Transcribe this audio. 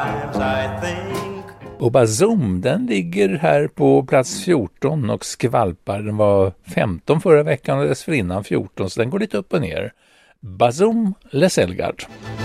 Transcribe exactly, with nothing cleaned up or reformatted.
Och Bazoom, den ligger här på plats fjorton och skvalpar. Den var femton förra veckan och dessförinnan fjorton, så den går lite upp och ner. Bazoom, Les Elgart.